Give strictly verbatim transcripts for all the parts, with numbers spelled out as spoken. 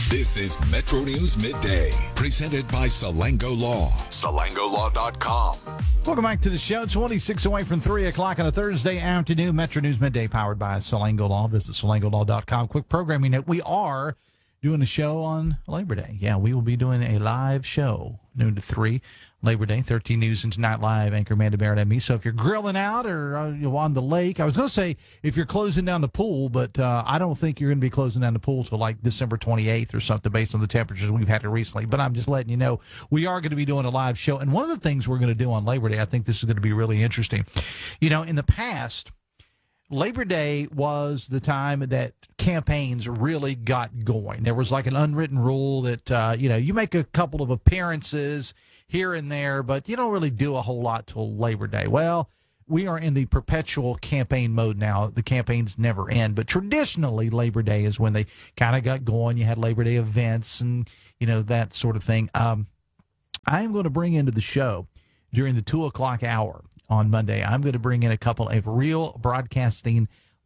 This is Metro News Midday, presented by Salango Law. Salango Law dot com. Welcome back to the show. twenty-six away from three o'clock on a Thursday afternoon. Metro News Midday, powered by Salango Law. Visit Salango Law dot com. Quick programming note. We are doing a show on Labor Day. Yeah, we will be doing a live show, noon to three, Labor Day, thirteen News and Tonight Live, anchor Amanda Barrett and me. So if you're grilling out or uh, you're on the lake, I was going to say if you're closing down the pool, but uh, I don't think you're going to be closing down the pool till like December twenty-eighth or something based on the temperatures we've had recently. But I'm just letting you know we are going to be doing a live show. And one of the things we're going to do on Labor Day, I think this is going to be really interesting. You know, in the past, Labor Day was the time that campaigns really got going. There was like an unwritten rule that, uh, you know, you make a couple of appearances here and there, but you don't really do a whole lot till Labor Day. Well, we are in the perpetual campaign mode now. The campaigns never end, but traditionally Labor Day is when they kind of got going. You had Labor Day events and, you know, that sort of thing. Um, I am going to bring into the show during the two o'clock hour on Monday, I'm going to bring in a couple of real broadcasting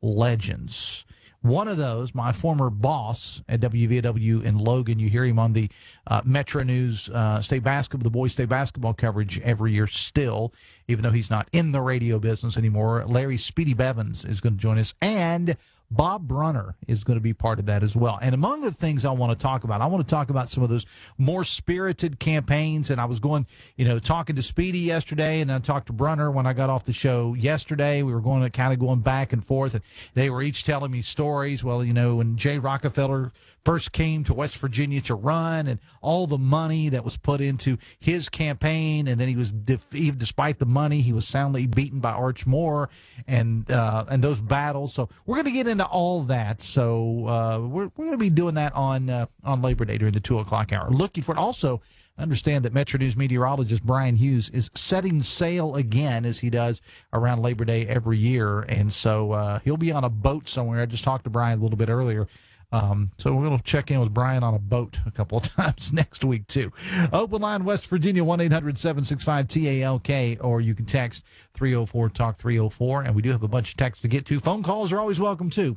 legends. One of those, my former boss at W V W in Logan. You hear him on the uh, Metro News uh, state basketball, the boys' state basketball coverage every year still, even though he's not in the radio business anymore. Larry Speedy Bevins is going to join us, and Bob Brunner is going to be part of that as well. And among the things I want to talk about, I want to talk about some of those more spirited campaigns. And I was going, you know, talking to Speedy yesterday, and I talked to Brunner when I got off the show yesterday. We were going to kind of going back and forth, and they were each telling me stories. Well, you know, when Jay Rockefeller first came to West Virginia to run, and all the money that was put into his campaign, and then he was, def- despite the money, he was soundly beaten by Arch Moore, and uh, and those battles. So we're going to get into all that. So uh, we're we're going to be doing that on uh, on Labor Day during the two o'clock hour. Looking for it. Also, understand that Metro News meteorologist Brian Hughes is setting sail again, as he does around Labor Day every year, and so uh, he'll be on a boat somewhere. I just talked to Brian a little bit earlier. Um, so we're going to check in with Brian on a boat a couple of times next week, too. Open line, West Virginia, one eight hundred seven six five T A L K, or you can text three oh four talk three oh four, and we do have a bunch of texts to get to. Phone calls are always welcome, too.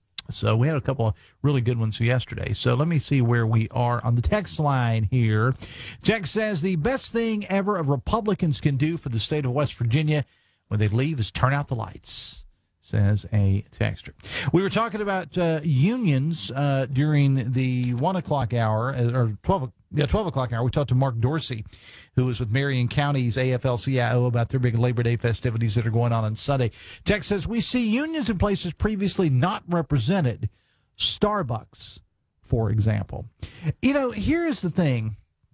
So we had a couple of really good ones yesterday. So let me see where we are on the text line here. Text says, the best thing ever Republicans can do for the state of West Virginia when they leave is turn out the lights, says a texter. We were talking about uh, unions uh, during the one o'clock hour, or twelve, yeah, twelve o'clock hour. We talked to Mark Dorsey, who was with Marion County's A F L C I O about their big Labor Day festivities that are going on on Sunday. Text says, we see unions in places previously not represented. Starbucks, for example. You know, here's the thing.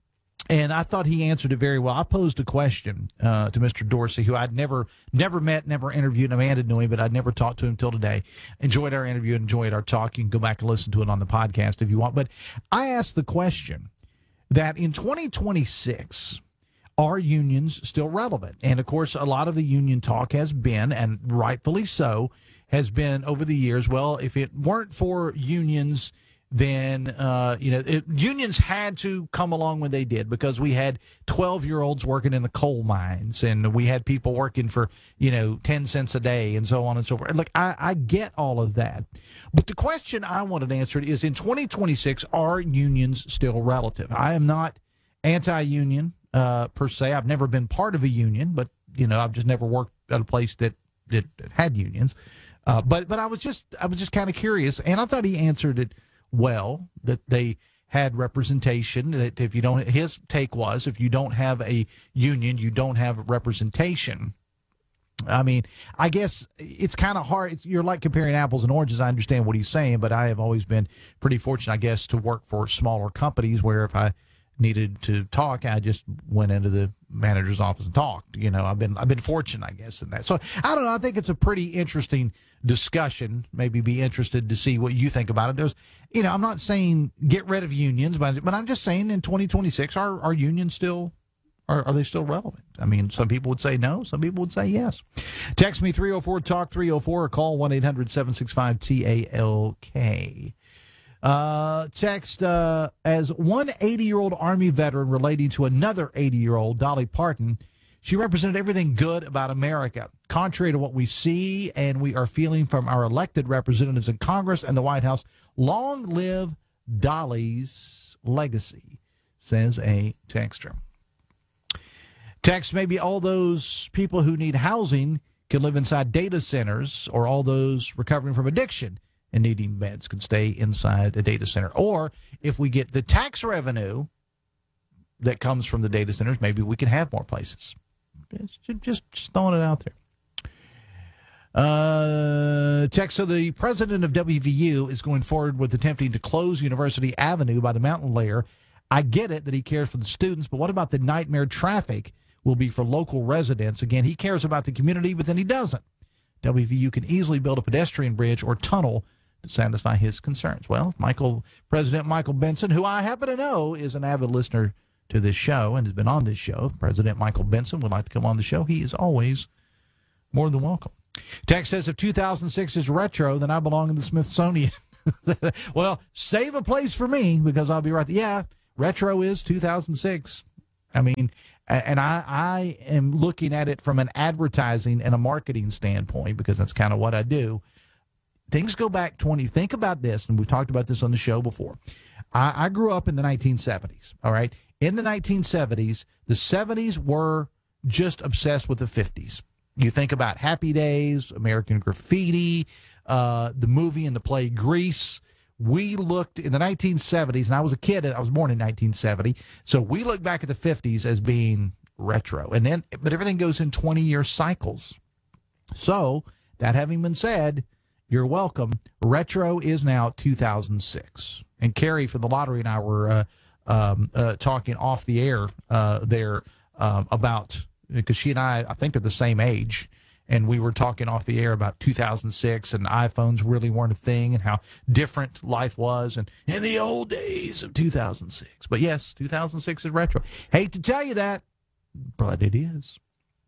And I thought he answered it very well. I posed a question uh, to Mister Dorsey, who I'd never never met, never interviewed. Amanda knew him, but I'd never talked to him till today. Enjoyed our interview, enjoyed our talk. You can go back and listen to it on the podcast if you want. But I asked the question that in twenty twenty-six, are unions still relevant? And, of course, a lot of the union talk has been, and rightfully so, has been over the years, well, if it weren't for unions, then, uh, you know, it, unions had to come along when they did, because we had twelve-year-olds working in the coal mines, and we had people working for, you know, ten cents a day and so on and so forth. Look, I, I get all of that. But the question I wanted answered is, in twenty twenty-six, are unions still relative? I am not anti-union uh, per se. I've never been part of a union, but, you know, I've just never worked at a place that, that had unions. Uh, but but I was just I was just kind of curious, and I thought he answered it well, that they had representation, that if you don't, his take was, if you don't have a union, you don't have representation. I mean, I guess it's kind of hard. It's, you're like comparing apples and oranges. I understand what he's saying, but I have always been pretty fortunate, I guess, to work for smaller companies where if I needed to talk, I just went into the manager's office and talked. You know, I've been I've been fortunate, I guess, in that. So I don't know. I think it's a pretty interesting discussion. Maybe be interested to see what you think about it. There's, you know, I'm not saying get rid of unions, but but I'm just saying in twenty twenty-six, are are unions still are are they still relevant? I mean, some people would say no, some people would say yes. Text me three oh four talk three oh four or call one eight hundred seven six five T A L K. Uh, text, uh, as one eighty-year-old Army veteran relating to another eighty-year-old, Dolly Parton, she represented everything good about America, contrary to what we see and we are feeling from our elected representatives in Congress and the White House. Long live Dolly's legacy, says a texter. Text, maybe all those people who need housing can live inside data centers, or all those recovering from addiction and needing beds can stay inside a data center. Or if we get the tax revenue that comes from the data centers, maybe we can have more places. Just, just, just throwing it out there. Uh, text, so the president of W V U is going forward with attempting to close University Avenue by the mountain layer. I get it that he cares for the students, but what about the nightmare traffic will be for local residents? Again, he cares about the community, but then he doesn't. W V U can easily build a pedestrian bridge or tunnel to satisfy his concerns. Well, Michael, President Michael Benson, who I happen to know is an avid listener to this show and has been on this show, if President Michael Benson would like to come on the show, he is always more than welcome. Text says, if two thousand six is retro, then I belong in the Smithsonian. Well, save a place for me, because I'll be right there. Yeah, retro is two thousand six. I mean, and I, I am looking at it from an advertising and a marketing standpoint, because that's kind of what I do. Things go back twenty. Think about this, and we've talked about this on the show before. I, I grew up in the nineteen seventies, all right? In the nineteen seventies, the seventies were just obsessed with the fifties. You think about Happy Days, American Graffiti, uh, the movie and the play Grease. We looked in the nineteen seventies, and I was a kid. I was born in nineteen seventy. So we look back at the fifties as being retro. And then, but everything goes in twenty-year cycles. So that having been said, you're welcome. Retro is now two thousand six. And Carrie from the lottery and I were uh, um, uh, talking off the air uh, there um, about, because she and I, I think, are the same age. And we were talking off the air about two thousand six, and iPhones really weren't a thing, and how different life was and in the old days of two thousand six. But yes, two thousand six is retro. Hate to tell you that, but it is.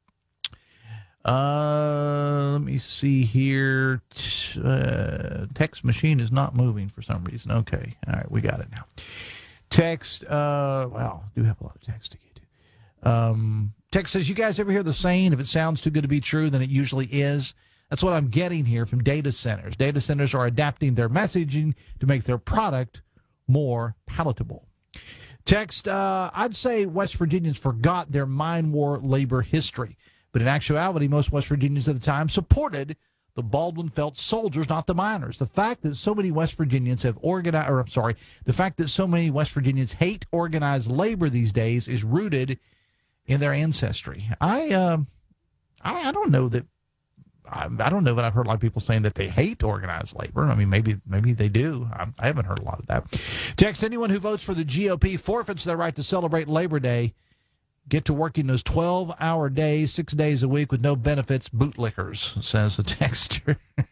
Uh, let me see here. Uh, text machine is not moving for some reason. Okay. All right. We got it now. Text. Uh, wow. I do have a lot of text to get to. Um, text says, you guys ever hear the saying, if it sounds too good to be true, then it usually is? That's what I'm getting here from data centers. Data centers are adapting their messaging to make their product more palatable. Text, uh, I'd say West Virginians forgot their mine war labor history. But in actuality, most West Virginians at the time supported the Baldwin Felt soldiers, not the miners. The fact that so many West Virginians have organized, or I'm sorry, the fact that so many West Virginians hate organized labor these days is rooted in their ancestry. I, uh, I, I don't know that. I, I don't know that I've heard a lot of people saying that they hate organized labor. I mean, maybe maybe they do. I, I haven't heard a lot of that. Text, anyone who votes for the G O P forfeits their right to celebrate Labor Day. Get to working those twelve-hour days, six days a week with no benefits, bootlickers, says the texter.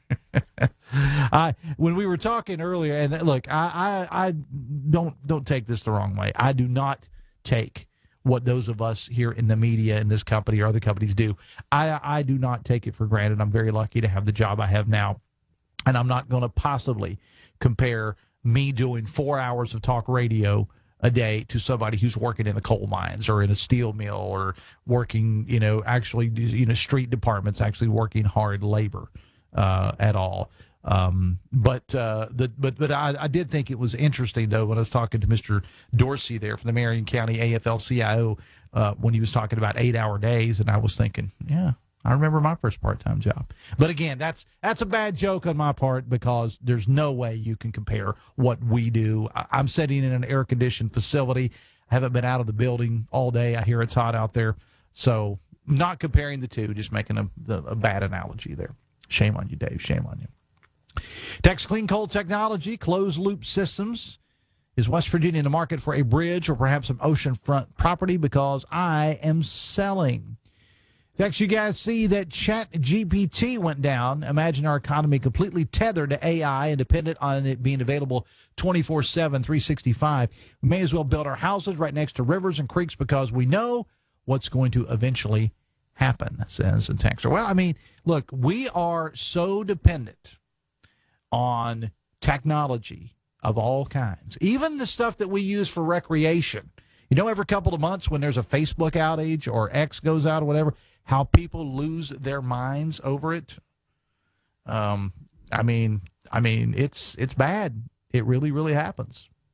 I when we were talking earlier, and look, I, I, I don't don't take this the wrong way. I do not take what those of us here in the media in this company or other companies do. I, I do not take it for granted. I'm very lucky to have the job I have now, and I'm not going to possibly compare me doing four hours of talk radio a day to somebody who's working in the coal mines or in a steel mill or working, you know, actually, you know, street departments, actually working hard labor uh, at all. Um, but uh, the but but I, I did think it was interesting, though, when I was talking to Mister Dorsey there from the Marion County A F L C I O uh, when he was talking about eight-hour days, and I was thinking, yeah, I remember my first part-time job. But again, that's that's a bad joke on my part, because there's no way you can compare what we do. I, I'm sitting in an air-conditioned facility. I haven't been out of the building all day. I hear it's hot out there. So not comparing the two, just making a, a bad analogy there. Shame on you, Dave. Shame on you. Text, clean coal technology, closed-loop systems. Is West Virginia in the market for a bridge or perhaps some oceanfront property? Because I am selling. Text, you guys see that Chat G P T went down. Imagine our economy completely tethered to A I and dependent on it being available twenty-four seven, three sixty-five. We may as well build our houses right next to rivers and creeks, because we know what's going to eventually happen, says the texter. Well, I mean, look, we are so dependent on technology of all kinds, even the stuff that we use for recreation. You know, every couple of months when there's a Facebook outage or X goes out or whatever, how people lose their minds over it. Um, I mean, I mean, it's it's bad. It really, really happens.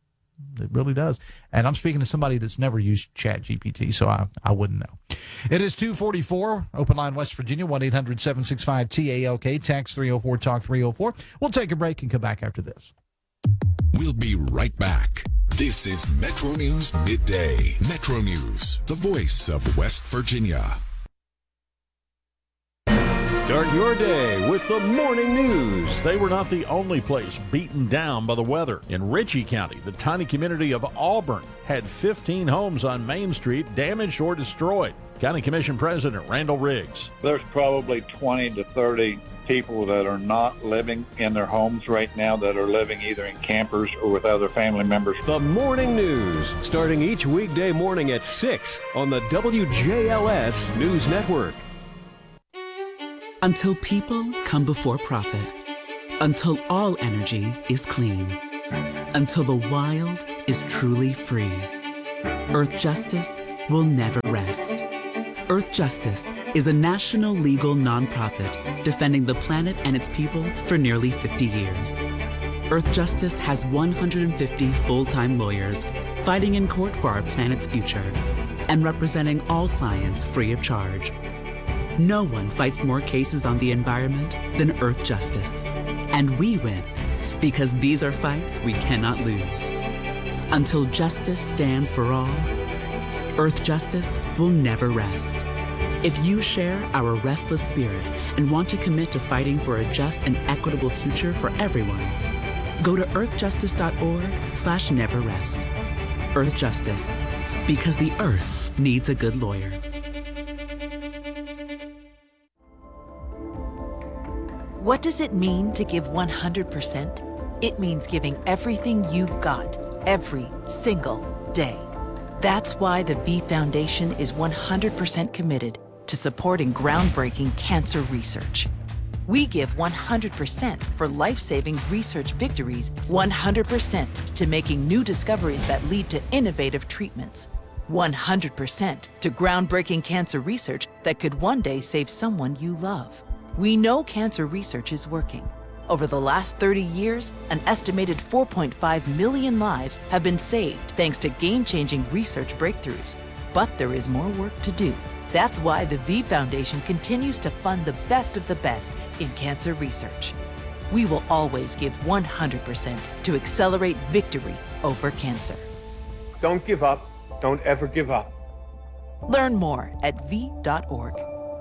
It really does. And I'm speaking to somebody that's never used Chat G P T, so I, I wouldn't know. It is two forty-four, Open Line West Virginia, one eight hundred seven six five T A L K, text three oh four talk three oh four. We'll take a break and come back after this. We'll be right back. This is Metro News Midday. Metro News, the voice of West Virginia. Start your day with the morning news. They were not the only place beaten down by the weather. In Ritchie County, the tiny community of Auburn had fifteen homes on Main Street damaged or destroyed. County Commission President Randall Riggs. There's probably twenty to thirty people that are not living in their homes right now, that are living either in campers or with other family members. The morning news, starting each weekday morning at six on the W J L S News Network. Until people come before profit. Until all energy is clean. Until the wild is truly free. Earth Justice will never rest. Earth Justice is a national legal nonprofit defending the planet and its people for nearly fifty years. Earth Justice has one hundred fifty full-time lawyers fighting in court for our planet's future and representing all clients free of charge. No one fights more cases on the environment than Earth Justice. And we win because these are fights we cannot lose. Until justice stands for all, Earth Justice will never rest. If you share our restless spirit and want to commit to fighting for a just and equitable future for everyone, go to earthjustice.org slash never rest. Earth Justice, because the earth needs a good lawyer. What does it mean to give one hundred percent? It means giving everything you've got, every single day. That's why the V Foundation is one hundred percent committed to supporting groundbreaking cancer research. We give one hundred percent for life-saving research victories, one hundred percent to making new discoveries that lead to innovative treatments, one hundred percent to groundbreaking cancer research that could one day save someone you love. We know cancer research is working. Over the last thirty years, an estimated four point five million lives have been saved thanks to game-changing research breakthroughs. But there is more work to do. That's why the V Foundation continues to fund the best of the best in cancer research. We will always give one hundred percent to accelerate victory over cancer. Don't give up. Don't ever give up. Learn more at v dot org.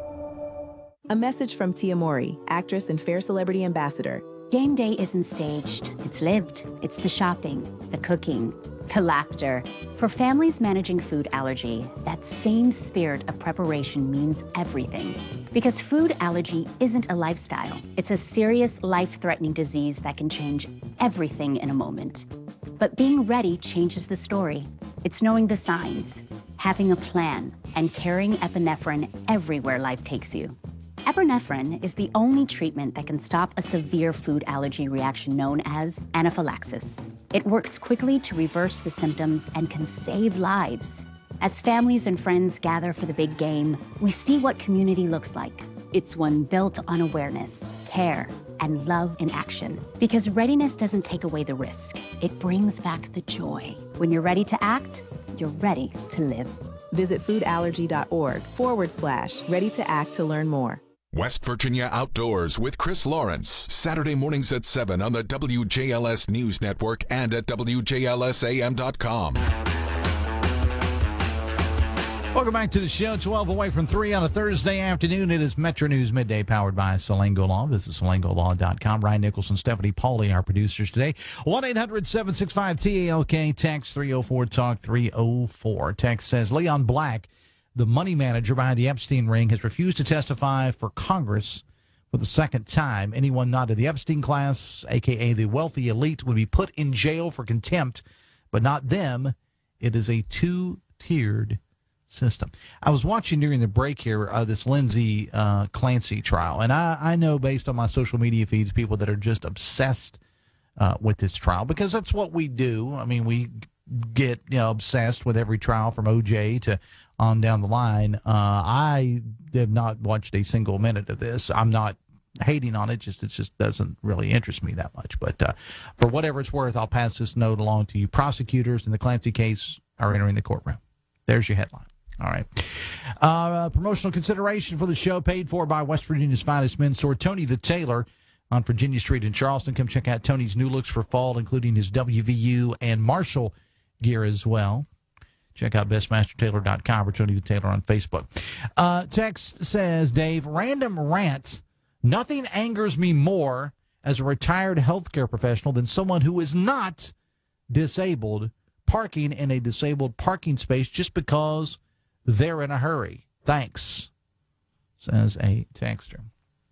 A message from Tia Mori, actress and Fair Celebrity Ambassador. Game day isn't staged. It's lived. It's the shopping, the cooking, the laughter. For families managing food allergy, that same spirit of preparation means everything. Because food allergy isn't a lifestyle. It's a serious, life-threatening disease that can change everything in a moment. But being ready changes the story. It's knowing the signs, having a plan, and carrying epinephrine everywhere life takes you. Epinephrine is the only treatment that can stop a severe food allergy reaction known as anaphylaxis. It works quickly to reverse the symptoms and can save lives. As families and friends gather for the big game, we see what community looks like. It's one built on awareness, care, and love in action. Because readiness doesn't take away the risk. It brings back the joy. When you're ready to act, you're ready to live. Visit foodallergy.org forward slash ready to act to learn more. West Virginia Outdoors with Chris Lawrence. Saturday mornings at seven on the W J L S News Network and at W J L S A M dot com. Welcome back to the show. twelve away from three on a Thursday afternoon. It is Metro News Midday powered by Salango Law. Visit salango law dot com. Ryan Nicholson, Stephanie Pauly, our producers today. one eight hundred seven six five T A L K. Text three oh four talk three oh four. Text says Leon Black, the money manager behind the Epstein ring, has refused to testify for Congress for the second time. Anyone not to the Epstein class, a k a the wealthy elite, would be put in jail for contempt, but not them. It is a two-tiered system. I was watching during the break here uh, this Lindsay uh, Clancy trial, and I, I know based on my social media feeds people that are just obsessed uh, with this trial, because that's what we do. I mean, we get you know obsessed with every trial from O J to on down the line. Uh, I have not watched a single minute of this. I'm not hating on it. Just it just doesn't really interest me that much. But uh, for whatever it's worth, I'll pass this note along to you. Prosecutors in the Clancy case are entering the courtroom. There's your headline. All right. Uh, promotional consideration for the show paid for by West Virginia's finest men's store, Tony the Tailor, on Virginia Street in Charleston. Come check out Tony's new looks for fall, including his W V U and Marshall gear as well. Check out best master tailor dot com or Tony the Tailor on Facebook. Uh, text says, Dave, random rant. Nothing angers me more as a retired healthcare professional than someone who is not disabled parking in a disabled parking space just because they're in a hurry. Thanks, says a texter.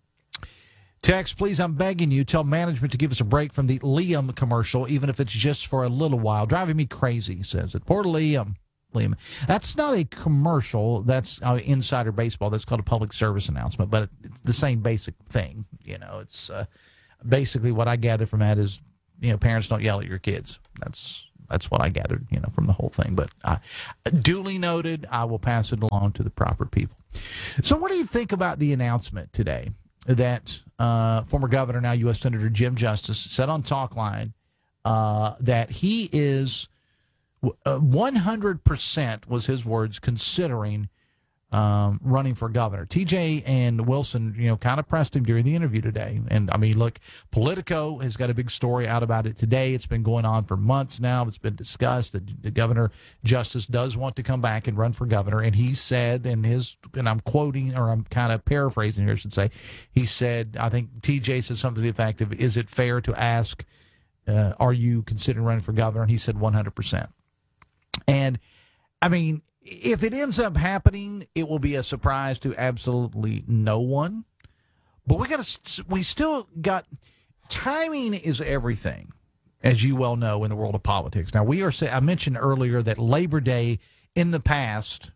Text, please, I'm begging you, tell management to give us a break from the Liam commercial, even if it's just for a little while. Driving me crazy, says it. Poor Liam. Liam. That's not a commercial. That's uh, Insider Baseball. That's called a public service announcement, but it's the same basic thing. You know, it's uh, basically what I gather from that is, you know, parents don't yell at your kids. That's that's what I gathered, you know, from the whole thing. But uh, duly noted, I will pass it along to the proper people. So what do you think about the announcement today that uh, former governor, now U S Senator Jim Justice, said on Talkline uh, that he is uh, one hundred percent, was his words, considering um, running for governor. T J and Wilson, you know, kind of pressed him during the interview today. And, I mean, look, Politico has got a big story out about it today. It's been going on for months now. It's been discussed that the governor, Justice, does want to come back and run for governor. And he said, in his, and I'm quoting, or I'm kind of paraphrasing here, I should say, he said, I think T J said something to the effect of, is it fair to ask, uh, are you considering running for governor? And he said one hundred percent. And, I mean, if it ends up happening, it will be a surprise to absolutely no one. But we got to, we still got, timing is everything, as you well know, in the world of politics. Now, we are, I mentioned earlier that Labor Day in the past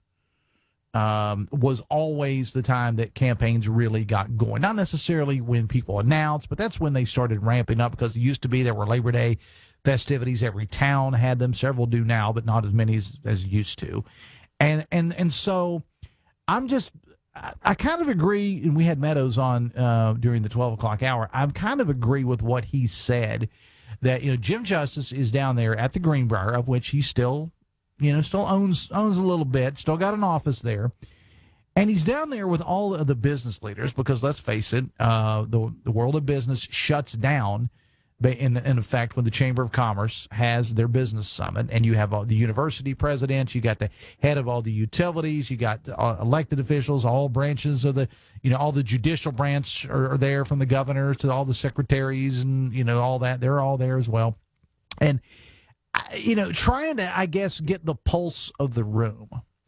um, was always the time that campaigns really got going. Not necessarily when people announced, but that's when they started ramping up, because it used to be there were Labor Day festivities. Every town had them. Several do now, but not as many as, as used to. And and and so I'm just, I, I kind of agree, and we had Meadows on uh, during the twelve o'clock hour. I kind of agree with what he said, that, you know, Jim Justice is down there at the Greenbrier, of which he still, you know, still owns owns a little bit, still got an office there. And he's down there with all of the business leaders, because let's face it, uh, the, the world of business shuts down In, in effect, when the Chamber of Commerce has their business summit, and you have all the university presidents, you got the head of all the utilities, you got uh, elected officials, all branches of the, you know, all the judicial branch are, are there, from the governors to all the secretaries and, you know, all that. They're all there as well. And, you know, trying to, I guess, get the pulse of the room.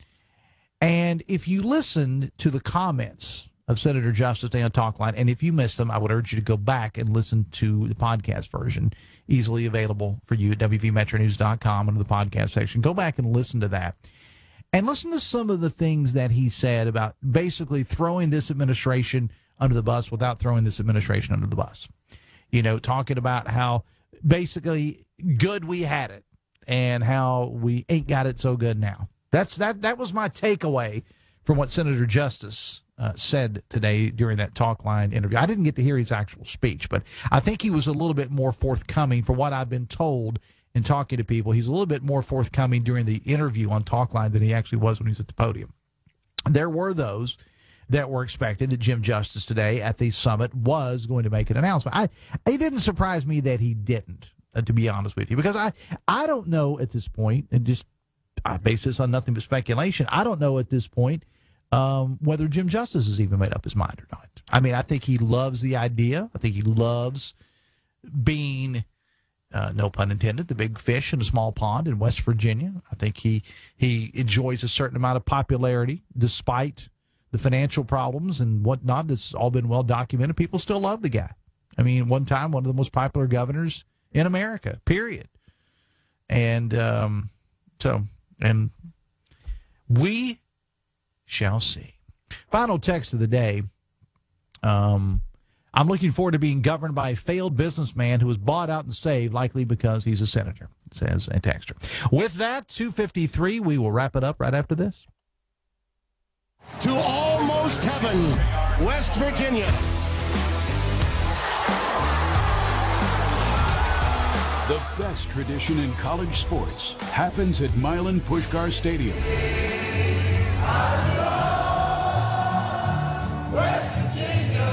And if you listen to the comments of Senator Justice Day on Talkline, and if you missed them, I would urge you to go back and listen to the podcast version, easily available for you at W V Metro News dot com under the podcast section. Go back and listen to that. And listen to some of the things that he said about basically throwing this administration under the bus without throwing this administration under the bus. You know, talking about how basically good we had it and how we ain't got it so good now. That's that. That was my takeaway from what Senator Justice Uh, said today during that Talkline interview. I didn't get to hear his actual speech, but I think he was a little bit more forthcoming, for what I've been told in talking to people. He's a little bit more forthcoming during the interview on Talkline than he actually was when he was at the podium. There were those that were expecting that Jim Justice today at the summit was going to make an announcement. I, it didn't surprise me that he didn't, uh, to be honest with you, because I, I don't know at this point, and just I base this on nothing but speculation, I don't know at this point Um, whether Jim Justice has even made up his mind or not. I mean, I think he loves the idea. I think he loves being, uh, no pun intended, the big fish in a small pond in West Virginia. I think he he enjoys a certain amount of popularity despite the financial problems and whatnot. That's all been well documented. People still love the guy. I mean, one time, one of the most popular governors in America, period. And um, so, and we shall see. Final text of the day. Um, I'm looking forward to being governed by a failed businessman who was bought out and saved, likely because he's a senator, says a texter. With that, two fifty-three, we will wrap it up right after this. To almost heaven, West Virginia. The best tradition in college sports happens at Milan Puskar Stadium. West Virginia,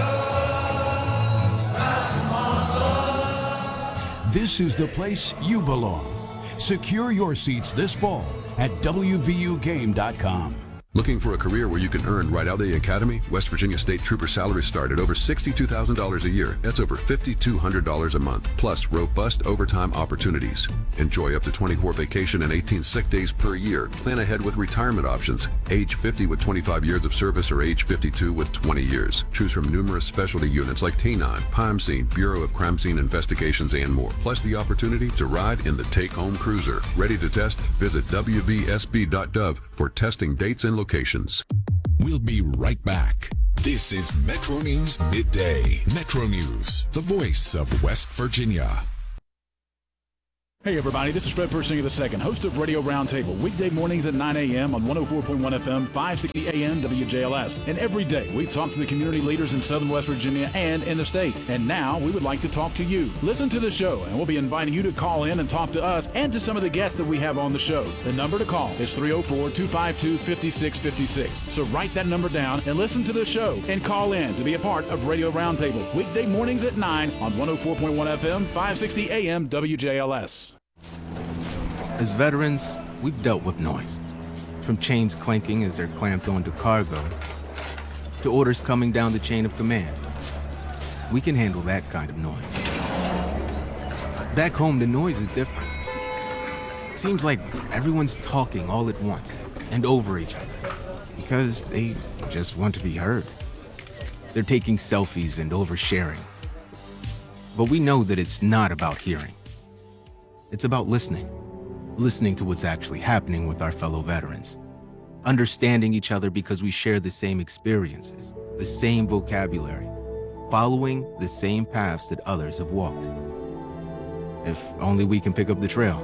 This is the place you belong. Secure your seats this fall at W V U game dot com. Looking for a career where you can earn right out of the academy? West Virginia State Trooper salaries start at over sixty-two thousand dollars a year. That's over five thousand two hundred dollars a month, plus robust overtime opportunities. Enjoy up to twenty-four vacation and eighteen sick days per year. Plan ahead with retirement options. Age fifty with twenty-five years of service or age fifty-two with twenty years. Choose from numerous specialty units like T nine, Crime Scene, Bureau of Crime Scene Investigations, and more. Plus the opportunity to ride in the take-home cruiser. Ready to test? Visit W V S B dot gov for testing dates and locations. We'll be right back. This is Metro News Midday. Metro News, the voice of West Virginia. Hey everybody, this is Fred Persinger the second, host of Radio Roundtable, weekday mornings at nine a.m. on one oh four point one F M, five sixty A M W J L S. And every day we talk to the community leaders in Southern West Virginia and in the state. And now we would like to talk to you. Listen to the show, and we'll be inviting you to call in and talk to us and to some of the guests that we have on the show. The number to call is three oh four, two five two, five six five six. So write that number down and listen to the show and call in to be a part of Radio Roundtable, weekday mornings at nine on one oh four point one F M, five sixty A M W J L S. As veterans, we've dealt with noise. From chains clanking as they're clamped onto cargo, to orders coming down the chain of command. We can handle that kind of noise. Back home, the noise is different. It seems like everyone's talking all at once and over each other because they just want to be heard. They're taking selfies and oversharing. But we know that it's not about hearing. It's about listening. Listening to what's actually happening with our fellow veterans. Understanding each other because we share the same experiences, the same vocabulary, following the same paths that others have walked. If only we can pick up the trail.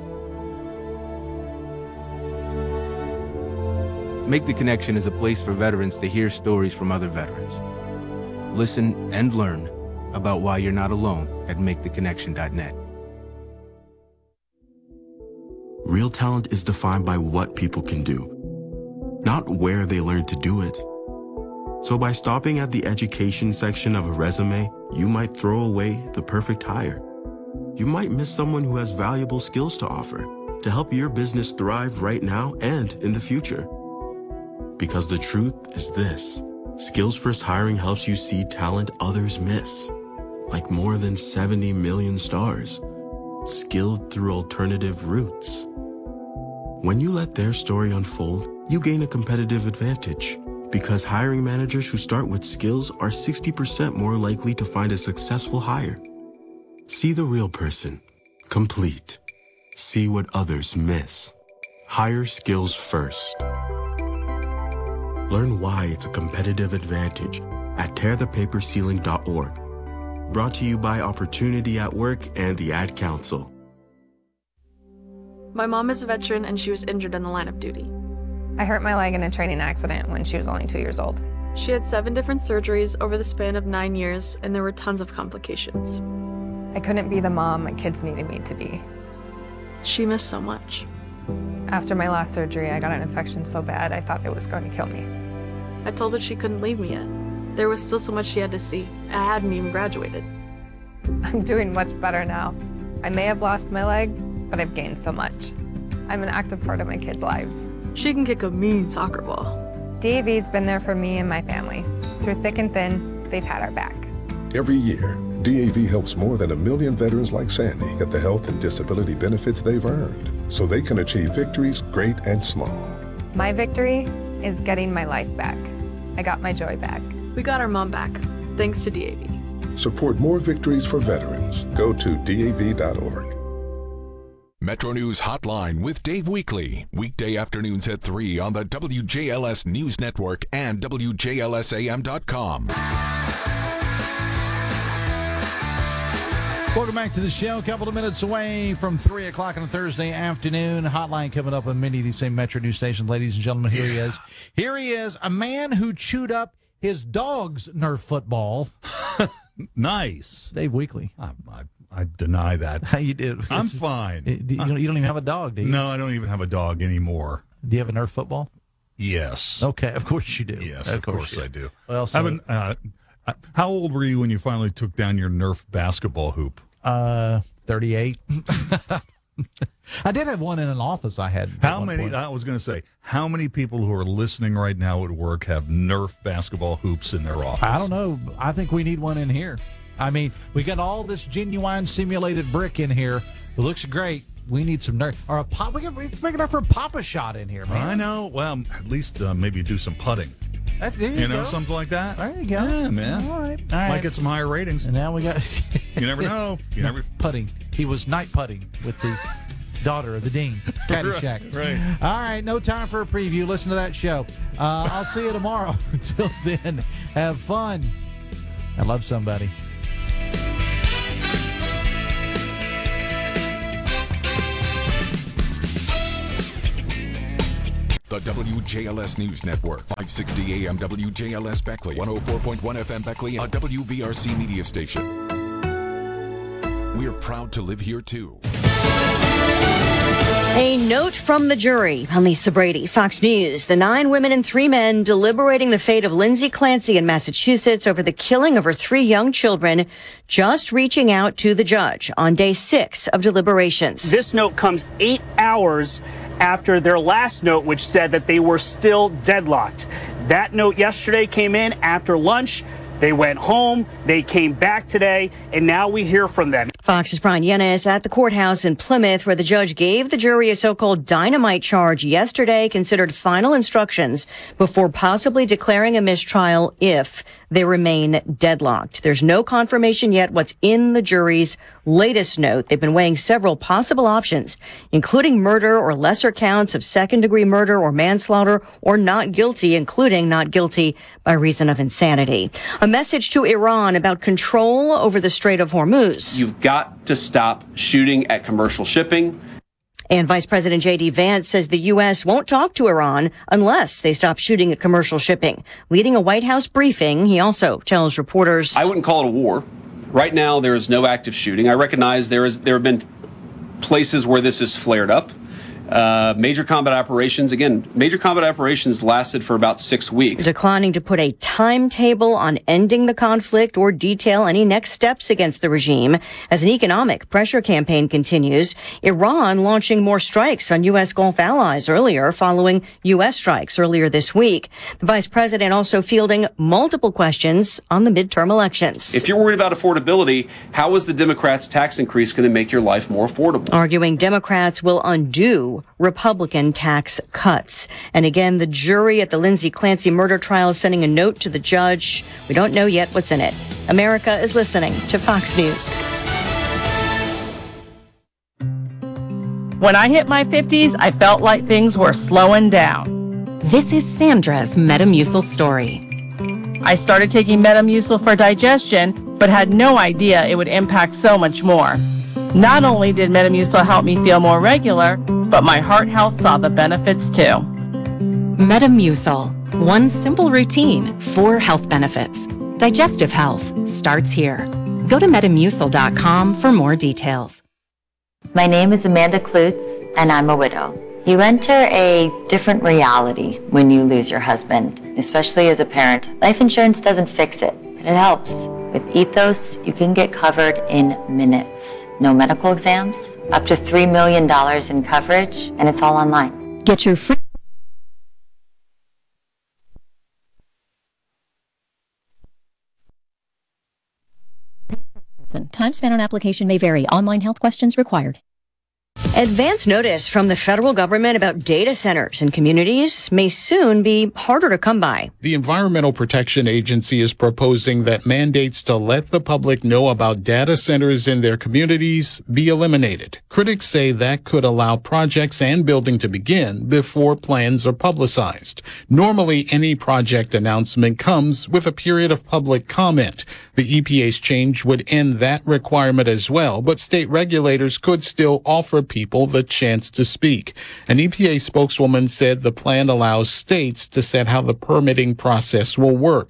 Make the Connection is a place for veterans to hear stories from other veterans. Listen and learn about why you're not alone at make the connection dot net. Real talent is defined by what people can do, not where they learn to do it. So by stopping at the education section of a resume, you might throw away the perfect hire. You might miss someone who has valuable skills to offer to help your business thrive right now and in the future. Because the truth is this, Skills First Hiring helps you see talent others miss, like more than seventy million stars, skilled through alternative routes. When you let their story unfold, you gain a competitive advantage because hiring managers who start with skills are sixty percent more likely to find a successful hire. See the real person, complete. See what others miss. Hire skills first. Learn why it's a competitive advantage at tear the paper ceiling dot org. Brought to you by Opportunity at Work and the Ad Council. My mom is a veteran and she was injured in the line of duty. I hurt my leg in a training accident when she was only two years old. She had seven different surgeries over the span of nine years and there were tons of complications. I couldn't be the mom my kids needed me to be. She missed so much. After my last surgery, I got an infection so bad I thought it was going to kill me. I told her she couldn't leave me yet. There was still so much she had to see. I hadn't even graduated. I'm doing much better now. I may have lost my leg, but I've gained so much. I'm an active part of my kids' lives. She can kick a mean soccer ball. D A V's been there for me and my family. Through thick and thin, they've had our back. Every year, D A V helps more than a million veterans like Sandy get the health and disability benefits they've earned, so they can achieve victories great and small. My victory is getting my life back. I got my joy back. We got our mom back, thanks to D A V. Support more victories for veterans. Go to D A V dot org. Metro News Hotline with Dave Weekly. Weekday afternoons at three on the W J L S News Network and W J L S A M dot com. Welcome back to the show. A couple of minutes away from three o'clock on a Thursday afternoon. Hotline coming up on many of these same Metro News stations. Ladies and gentlemen, here he is. Here he is, a man who chewed up his dog's Nerf football. Nice. Dave Weekly. I, I, I deny that. How you do? I'm fine. You don't, you don't even have a dog, do you? No, I don't even have a dog anymore. Do you have a Nerf football? Yes. Okay, of course you do. Yes, of, of course, course I do. Well, so, I haven't, uh, how old were you when you finally took down your Nerf basketball hoop? Uh, thirty-eight. I did have one in an office I had. How many, point. I was going to say, how many people who are listening right now at work have Nerf basketball hoops in their office? I don't know. I think we need one in here. I mean, we got all this genuine simulated brick in here. It looks great. We need some Nerf. Or a pop. We can make enough for a Papa Shot in here, man. I know. Well, at least uh, maybe do some putting. That, there you, you know, go. something like that. There you go. Yeah, man. All right. All Might right. get some higher ratings. And now we got. You never know. You no, never putting. He was night putting with the daughter of the dean. Caddyshack. Right, right. All right. No time for a preview. Listen to that show. Uh, I'll see you tomorrow. Until then, have fun. I love somebody. The W J L S News Network, five sixty A M W J L S Beckley, one oh four point one F M Beckley, a W V R C media station. We're proud to live here, too. A note from the jury. I'm Lisa Brady, Fox News. The nine women and three men deliberating the fate of Lindsay Clancy in Massachusetts over the killing of her three young children, just reaching out to the judge on day six of deliberations. This note comes eight hours after their last note, which said that they were still deadlocked. That note yesterday came in after lunch. They went home, they came back today, and now we hear from them. Fox's Brian Yennis at the courthouse in Plymouth, where the judge gave the jury a so-called dynamite charge yesterday, considered final instructions before possibly declaring a mistrial if they remain deadlocked. There's no confirmation yet what's in the jury's latest note. They've been weighing several possible options, including murder or lesser counts of second-degree murder or manslaughter, or not guilty, including not guilty by reason of insanity. A message to Iran about control over the Strait of Hormuz. You've got to stop shooting at commercial shipping. And Vice President J D Vance says the U S won't talk to Iran unless they stop shooting at commercial shipping. Leading a White House briefing, he also tells reporters, I wouldn't call it a war. Right now, there is no active shooting. I recognize there is there have been places where this has flared up. Uh, major combat operations, again, major combat operations lasted for about six weeks. Declining to put a timetable on ending the conflict or detail any next steps against the regime as an economic pressure campaign continues. Iran launching more strikes on U S Gulf allies earlier, following U S strikes earlier this week. The vice president also fielding multiple questions on the midterm elections. If you're worried about affordability, how is the Democrats' tax increase going to make your life more affordable? Arguing Democrats will undo Republican tax cuts. And again, the jury at the Lindsay Clancy murder trial is sending a note to the judge. We don't know yet what's in it. America is listening to Fox News. When I hit my fifties, I felt like things were slowing down. This is Sandra's Metamucil story. I started taking Metamucil for digestion, but had no idea it would impact so much more. Not only did Metamucil help me feel more regular, but my heart health saw the benefits too. Metamucil, one simple routine, four health benefits. Digestive health starts here. Go to metamucil dot com for more details. My name is Amanda Klutz, and I'm a widow. You enter a different reality when you lose your husband, especially as a parent. Life insurance doesn't fix it, but it helps. With Ethos, you can get covered in minutes. No medical exams, up to three million dollars in coverage, and it's all online. Get your free Time spent on application may vary. Online health questions required. Advance notice from the federal government about data centers in communities may soon be harder to come by. The Environmental Protection Agency is proposing that mandates to let the public know about data centers in their communities be eliminated. Critics say that could allow projects and building to begin before plans are publicized. Normally, any project announcement comes with a period of public comment. The E P A's change would end that requirement as well, but state regulators could still offer people the chance to speak. An E P A spokeswoman said the plan allows states to set how the permitting process will work.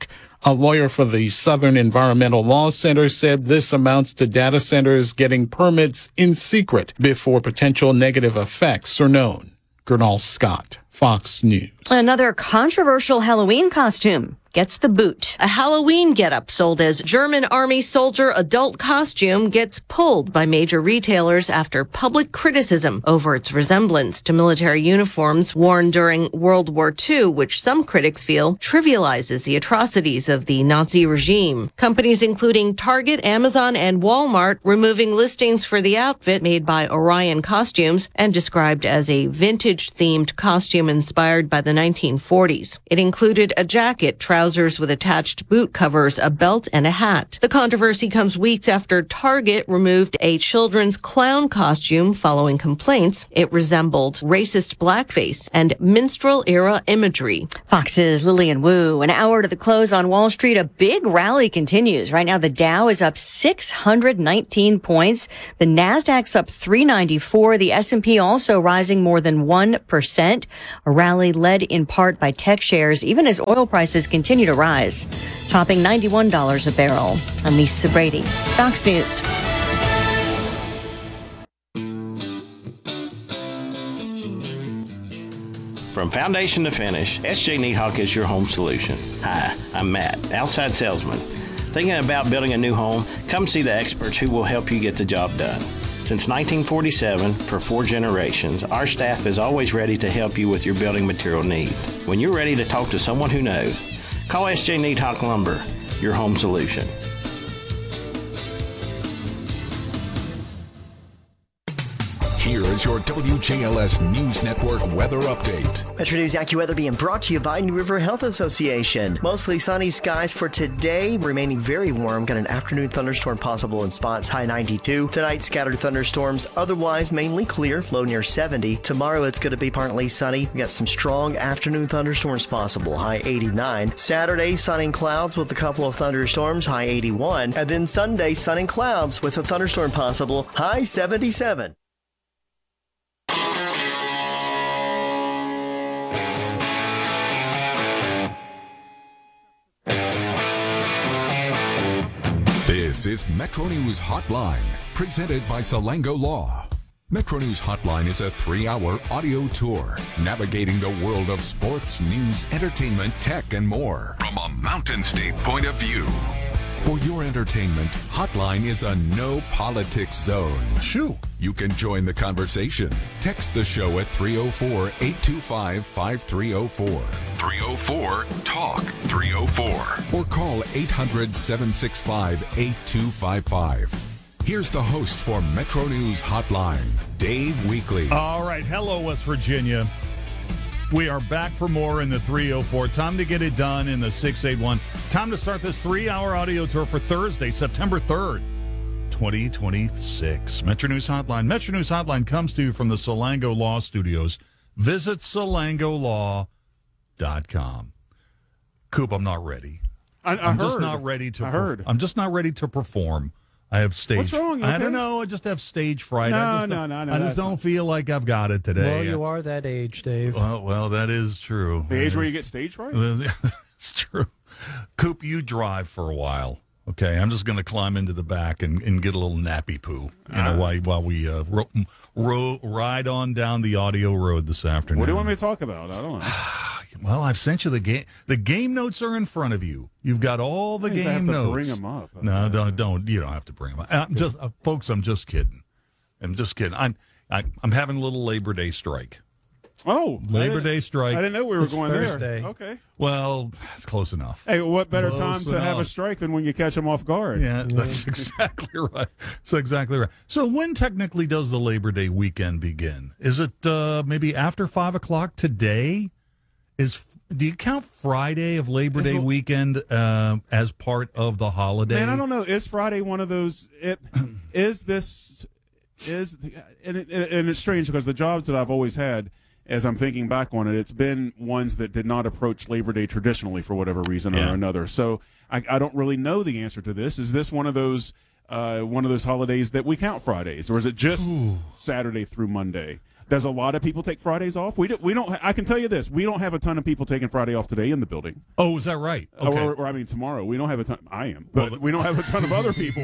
A lawyer for the Southern Environmental Law Center said this amounts to data centers getting permits in secret before potential negative effects are known. Gernal Scott, Fox News. Another controversial Halloween costume gets the boot. A Halloween getup sold as German Army soldier adult costume gets pulled by major retailers after public criticism over its resemblance to military uniforms worn during World War Two, which some critics feel trivializes the atrocities of the Nazi regime. Companies including Target, Amazon, and Walmart removing listings for the outfit made by Orion Costumes and described as a vintage-themed costume inspired by the nineteen forties. It included a jacket, trousers, trousers with attached boot covers, a belt, and a hat. The controversy comes weeks after Target removed a children's clown costume following complaints it resembled racist blackface and minstrel-era imagery. Fox's Lillian Wu. An hour to the close on Wall Street. A big rally continues. Right now, the Dow is up six hundred nineteen points. The Nasdaq's up three ninety-four. The S and P also rising more than one percent. A rally led in part by tech shares, even as oil prices continue to rise, topping ninety-one dollars a barrel. I'm Lisa Brady, Fox News. From foundation to finish, S J Needhawk is your home solution. Hi, I'm Matt, outside salesman. Thinking about building a new home? Come see the experts who will help you get the job done. Since nineteen forty-seven, for four generations, our staff is always ready to help you with your building material needs. When you're ready to talk to someone who knows, call S J Needhawk Lumber, your home solution. Here is your W J L S News Network weather update. Metro News AccuWeather being brought to you by New River Health Association. Mostly sunny skies for today, remaining very warm. Got an afternoon thunderstorm possible in spots, high ninety-two. Tonight, scattered thunderstorms, otherwise mainly clear, low near seventy. Tomorrow, it's going to be partly sunny. We got some strong afternoon thunderstorms possible, high eighty-nine. Saturday, sun and clouds with a couple of thunderstorms, high eighty-one. And then Sunday, sun and clouds with a thunderstorm possible, high seventy-seven. This is Metro News Hotline, presented by Salango Law. Metro News Hotline is a three-hour audio tour navigating the world of sports, news, entertainment, tech, and more from a Mountain State point of view. For your entertainment, Hotline is a no politics zone. Shoo! You can join the conversation. Text the show at three oh four, eight two five, five three oh four. three oh four, talk three oh four. Or call eight hundred, seven six five, eight two five five. Here's the host for Metro News Hotline, Dave Weekley. All right. Hello, West Virginia. We are back for more in the three oh four. Time to get it done in the six eighty-one. Time to start this three-hour audio tour for Thursday, September third, twenty twenty-six. Metro News Hotline. Metro News Hotline comes to you from the Salango Law Studios. Visit salango law dot com. Coop, I'm not ready. I, I I'm heard. just not ready to. I per- heard. I'm just not ready to perform. I have stage. What's wrong? You I okay? don't know. I just have stage fright. No, I just no, don't- no, no, I that's just don't feel like I've got it today. Well, you are that age, Dave. Well, well, that is true. The age where you get stage fright? It's true. Coop, you drive for a while. Okay, I'm just going to climb into the back and, and get a little nappy poo. You know, Ah. while while we uh, ro- ro- ride on down the audio road this afternoon. What do you want me to talk about? I don't know. Well, I've sent you the game. The game notes are in front of you. You've got all the Means I game have to notes. bring 'em up. No, don't, don't. You don't have to bring them up. I'm just, uh, folks. I'm just kidding. I'm just kidding. I'm, I, I'm having a little Labor Day strike. Oh, I Labor didn't- Day strike. I didn't know we were It's going Thursday. there. Okay. Well, it's close enough. Hey, what better Close time to have a enough. strike than when you catch them off guard? Yeah, that's exactly right. That's exactly right. So when technically does the Labor Day weekend begin? Is it uh, maybe after five o'clock today? Is do you count Friday of Labor Is Day it- weekend uh, as part of the holiday? Man, I don't know. Is Friday one of those? It is this is and it, and it's strange because the jobs that I've always had, as I'm thinking back on it, it's been ones that did not approach Labor Day traditionally for whatever reason Yeah. or another. So I, I don't really know the answer to this. Is this one of those uh, one of those holidays that we count Fridays, or is it just Saturday through Monday? Does a lot of people take Fridays off? We do, we don't. I can tell you this: we don't have a ton of people taking Friday off today in the building. Oh, is that right? Okay. Or, or I mean, tomorrow we don't have a ton. I am, but well, we don't have a ton of other people.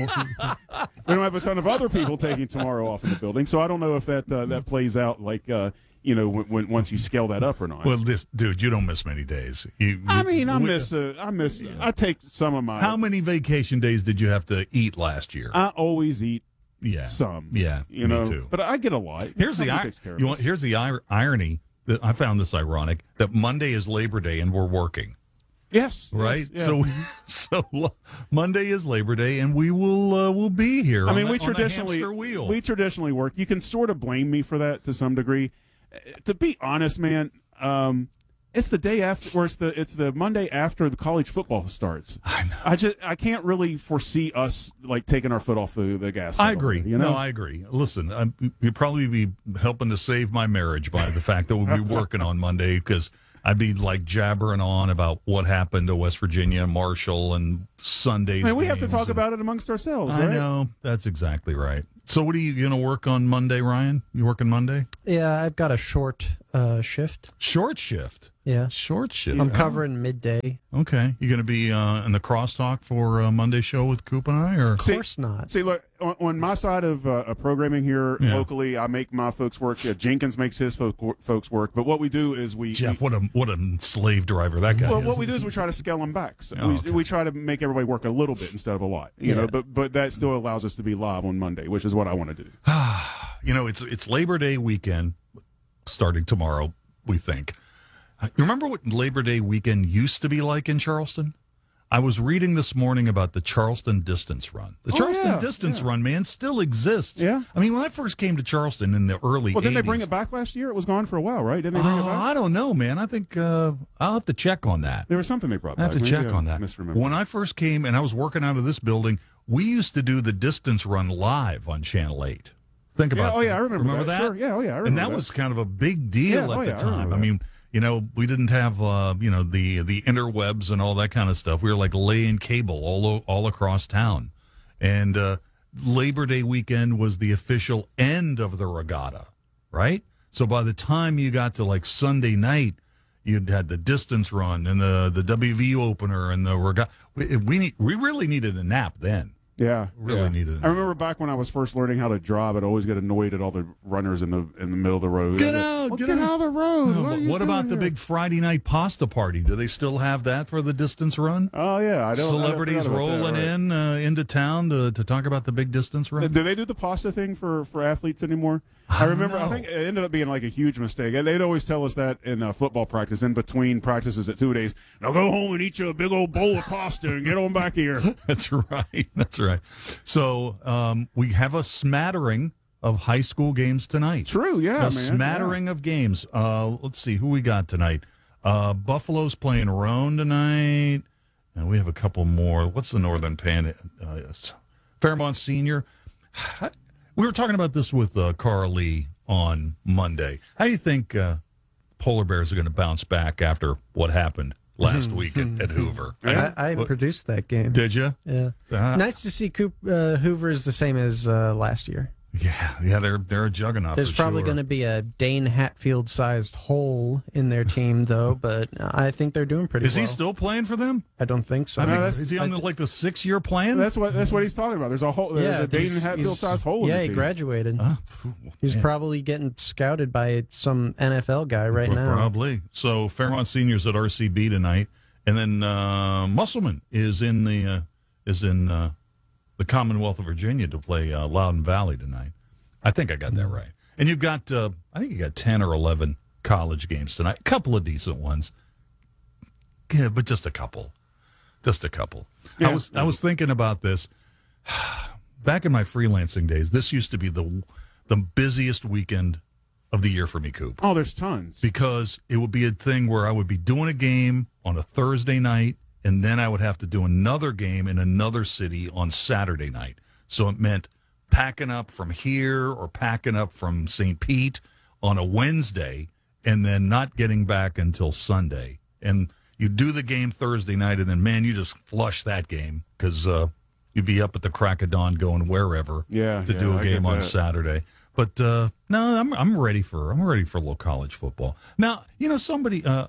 We don't have a ton of other people taking tomorrow off in the building. So I don't know if that uh, that plays out like uh, you know when, when once you scale that up or not. Well, this dude, you don't miss many days. You, you, I mean, I miss. Uh, I miss. Yeah. I take some of my. How many vacation days did you have to eat last year? I always eat. Yeah, some. Yeah, you me know, too. But I get a lot. Here's the ir- you want, here's the ir- irony that I found this ironic that Monday is Labor Day and we're working. Yes, right. Yes, yeah. So so Monday is Labor Day and we will uh, will be here. I on mean, the, we traditionally wheel. we traditionally work. You can sort of blame me for that to some degree. To be honest, man. Um, It's the day after, or it's the it's the Monday after the college football starts. I know. I just I can't really foresee us like taking our foot off the, the gas. I agree. Already, you know? No, I agree. Listen, I'm, you'd probably be helping to save my marriage by the fact that we'll be working on Monday because I'd be like jabbering on about what happened to West Virginia, Marshall, and Sunday's. I mean, we have to talk and, about it amongst ourselves. I right? know. That's exactly right. So, what are you going to work on Monday, Ryan? You working Monday? Yeah, I've got a short uh, shift. Short shift? Yeah. Short shift. I'm covering midday. Okay. You going to be uh, in the crosstalk for uh, Monday show with Coop and I? Or? Of course not. See, look, on, on my side of uh, programming here Yeah. locally, I make my folks work. Uh, Jenkins makes his folk, folks work. But what we do is we. Jeff, we, what a what a slave driver that guy Well, is. what we do is we try to scale them back. So Oh, we, okay. we try to make everybody work a little bit instead of a lot. You Yeah. know, but but that still allows us to be live on Monday, which is what I want to do. You know, it's it's Labor Day weekend starting tomorrow, we think. You remember what Labor Day weekend used to be like in Charleston? I was reading this morning about the Charleston Distance Run. The Oh, Charleston yeah, Distance yeah. Run, man, still exists. Yeah. I mean, when I first came to Charleston in the early Well, didn't they eighties, bring it back last year? It was gone for a while, right? Didn't they bring it Oh, back? I don't know, man. I think uh, I'll have to check on that. There was something they brought I have back. to Maybe check I on that. misremember. When I first came and I was working out of this building, we used to do the Distance Run live on Channel eight. Think Yeah, about oh, yeah, I remember Remember that. that? Sure. Yeah, oh, yeah, I And remember that, that. was kind of a big deal Yeah, at oh, the yeah, I time. remember I, that. mean, you know, we didn't have, uh, you know, the the interwebs and all that kind of stuff. We were like laying cable all o- all across town. And uh, Labor Day weekend was the official end of the regatta, right? So by the time you got to like Sunday night, you'd had the Distance Run and the the W V opener and the regatta. We we, need, we really needed a nap then. Yeah, Really yeah. needed it. I remember back when I was first learning how to drive, I'd always get annoyed at all the runners in the in the middle of the road. Get I'd go, out! "Well, get, get out of the road! No, What, but are you what about doing the here?" big Friday night pasta party? Do they still have that for the Distance Run? Oh yeah, I don't. Celebrities I forgot about rolling that, right. in uh, into town to, to talk about the big Distance Run. Do they do the pasta thing for, for athletes anymore? I, remember. I think it ended up being like a huge mistake. And they'd always tell us that in uh, football practice, in between practices at two days. Now go home and eat you a big old bowl of pasta and get on back here. That's right. That's right. So um, we have a smattering of high school games tonight. True. Yeah, a man. smattering of games. Uh, let's see who we got tonight. Uh, Buffalo's playing Roan tonight, and we have a couple more. What's the Northern Pan? Uh, Fairmont Senior. We were talking about this with uh, Carl Lee on Monday. How do you think uh, Polar Bears are going to bounce back after what happened last week at, at Hoover? I, I What- produced that game. Did you? Yeah. Uh, Nice to see Coop uh, Hoover is the same as uh, last year. Yeah, yeah, they're they're a juggernaut. There's for probably sure. going to be a Dane Hatfield-sized hole in their team, though, but I think they're doing pretty Is well. he still playing for them? I don't think so. I mean, No, that's- is he on I the, like the six year plan? That's what that's what he's talking about. There's a whole. There's yeah, a Dayton he's- Hatfield he's- sized hole. Yeah, in the he team. graduated. Oh, He's man. probably getting scouted by some N F L guy right now. Probably. So Fairmont Senior's at R C B tonight, and then uh, Musselman is in the uh, is in uh, the Commonwealth of Virginia to play uh, Loudon Valley tonight. I think I got that right. And you've got, uh, I think you got ten or eleven college games tonight. A couple of decent ones, yeah, but just a couple, just a couple. Yeah. I was I was thinking about this back in my freelancing days. This used to be the the busiest weekend of the year for me, Coop. Oh, there's tons. Because it would be a thing where I would be doing a game on a Thursday night, and then I would have to do another game in another city on Saturday night. So it meant packing up from here or packing up from Saint Pete on a Wednesday and then not getting back until Sunday. And you do the game Thursday night, and then, man, you just flush that game because uh, you'd be up at the crack of dawn going wherever Yeah, to yeah, do a I game get on that. Saturday. But uh, no, I'm I'm ready for I'm ready for a little college football. Now, you know, somebody, uh,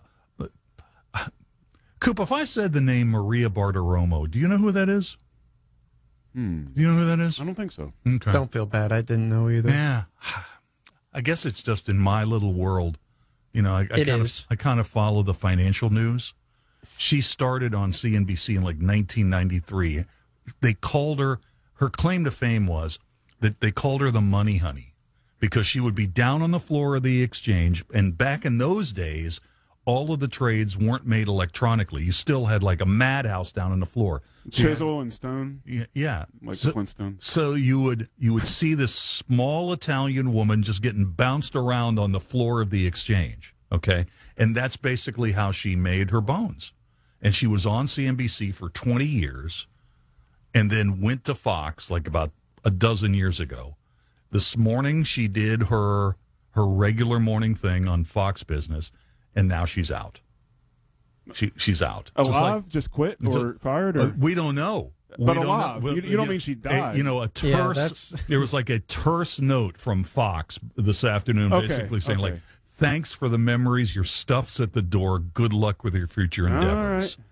Coop, if I said the name Maria Bartiromo, do you know who that is? Hmm. Do you know who that is? I don't think so. Okay. Don't feel bad. I didn't know either. Yeah. I guess it's just in my little world. You know, I, I It kind is. of I kind of follow the financial news. She started on C N B C in like nineteen ninety-three. They called her, her claim to fame was that they called her the money honey because she would be down on the floor of the exchange. And back in those days, all of the trades weren't made electronically. You still had like a madhouse down on the floor. Chisel and stone. Yeah, yeah. Like so, the Flintstones. So you would you would see this small Italian woman just getting bounced around on the floor of the exchange. Okay, and that's basically how she made her bones. And she was on C N B C for twenty years, and then went to Fox like about a dozen years ago. This morning she did her her regular morning thing on Fox Business, and now she's out. She she's out. Alive? Just like- just quit or so- fired? Or? Uh, we don't know. But We don't alive. know. You- you don't mean she died. A, you know, a terse. Yeah, that's- there was like a terse note from Fox this afternoon, Okay, basically saying okay. like, "Thanks for the memories. Your stuff's at the door. Good luck with your future endeavors." All right.